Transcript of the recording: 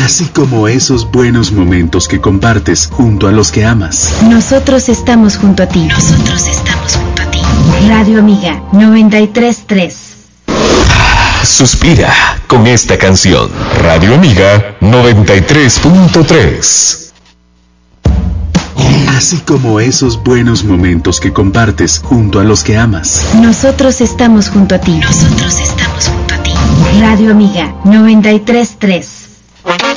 Así como esos buenos momentos que compartes junto a los que amas. Nosotros estamos junto a ti. Nosotros estamos junto a ti. Radio Amiga 93.3. Suspira con esta canción. Radio Amiga 93.3. Así como esos buenos momentos que compartes junto a los que amas. Nosotros estamos junto a ti. Nosotros estamos junto a ti. Radio Amiga 93.3.